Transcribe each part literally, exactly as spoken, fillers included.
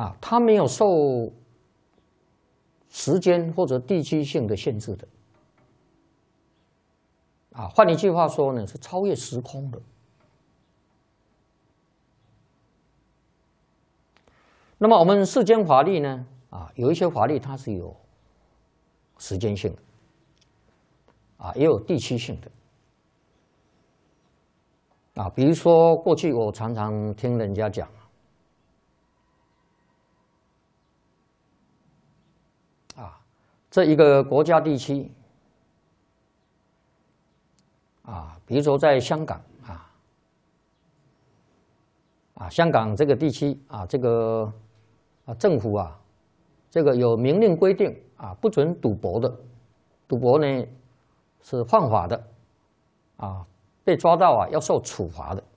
啊，它没有受时间或者地区性的限制的。啊，换一句话说呢，是超越时空的。那么我们世间法律呢，啊，有一些法律它是有时间性的，啊，也有地区性的。啊，比如说过去我常常听人家讲，啊，这一个国家地区，啊，比如说在香港啊，啊，香港这个地区啊，这个啊政府啊，这个有明令规定啊，不准赌博的，赌博呢是犯法的，啊，被抓到啊要受处罚的。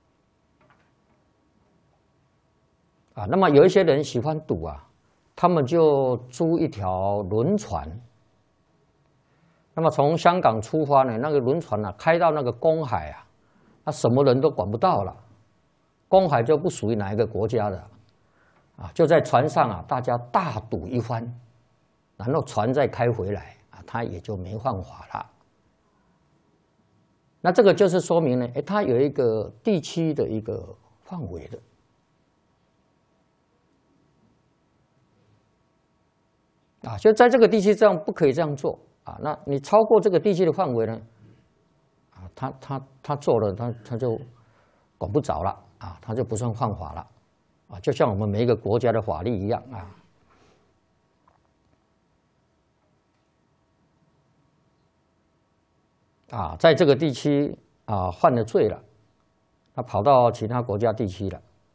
啊，那么有一些人喜欢赌啊，他们就租一条轮船，那么从香港出发呢，那个轮船啊开到那个公海啊，那什么人都管不到了，公海就不属于哪一个国家的，啊，就在船上啊，大家大赌一番，然后船再开回来啊，他也就没犯法了。那这个就是说明呢，哎，它有一个地区的一个范围的。啊，就在这个地区这样不可以这样做啊！那你超过这个地区的范围呢？啊，他他他做了，他他就管不着了啊，他就不算犯法了啊！就像我们每一个国家的法律一样啊。啊，在这个地区啊犯了罪了，他跑到其他国家地区了。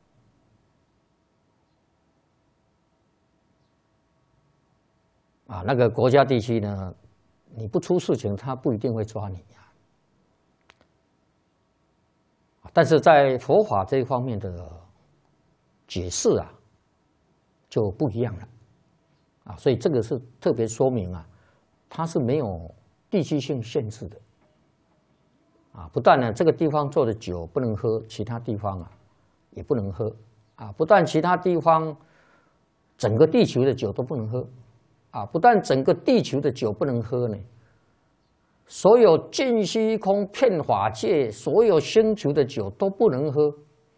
啊，那个国家地区呢，你不出事情，他不一定会抓你呀。但是在佛法这一方面的解释啊，就不一样了，啊，所以这个是特别说明啊，它是没有地区性限制的，啊，不但呢这个地方做的酒不能喝，其他地方啊也不能喝，啊，不但其他地方整个地球的酒都不能喝。啊，不但整个地球的酒不能喝呢，所有尽虚空遍法界所有星球的酒都不能喝。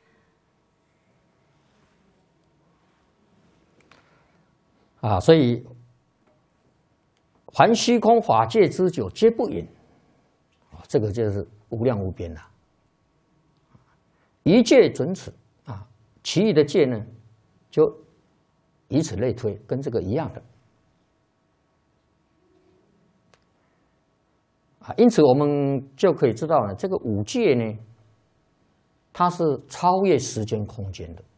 啊，所以凡虚空法界之酒皆不饮，这个就是无量无边了。一戒准此啊，其余的戒呢，就以此类推，跟这个一样的。因此，我们就可以知道了，这个五戒呢，它是超越时间空间的，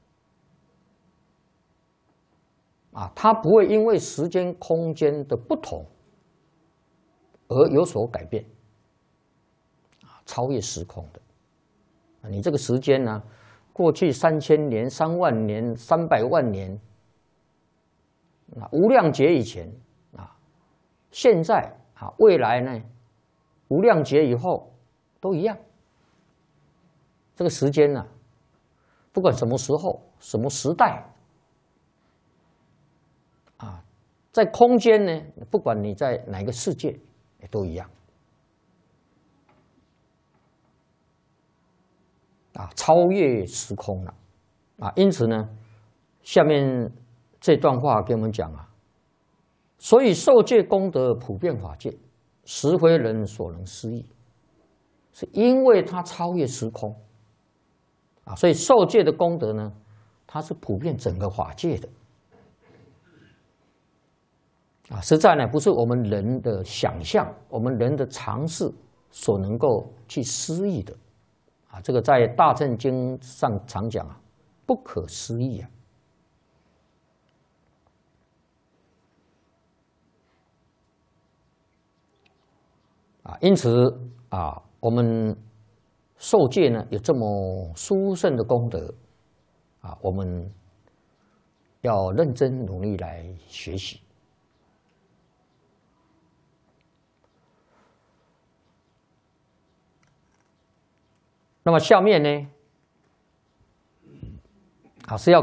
啊，它不会因为时间空间的不同而有所改变，啊，超越时空的。啊，你这个时间呢，过去三千年、三万年、三百万年，啊，无量劫以前，啊，现在啊，未来呢？无量劫以后都一样，这个时间呢、啊，不管什么时候、什么时代，啊，在空间呢，不管你在哪个世界，都一样，啊，超越时空了，啊，因此呢，下面这段话给我们讲啊，所以受戒功德普遍法界。实非人所能思议，是因为它超越时空啊，所以受戒的功德呢，它是普遍整个法界的啊，实在呢不是我们人的想象，我们人的常识所能够去思议的啊。这个在大乘经上常讲啊，不可思议啊。啊，因此啊，我们受戒呢有这么殊胜的功德啊，我们要认真努力来学习。那么下面呢，啊是要